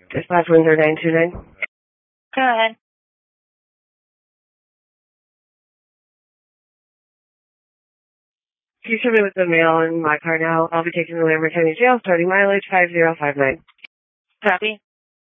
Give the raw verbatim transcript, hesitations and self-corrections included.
Dispatch one zero nine two nine. Go ahead. Can you show me with the mail in my car now? I'll be taking the Lamborghini jail, starting mileage five zero five nine. Copy.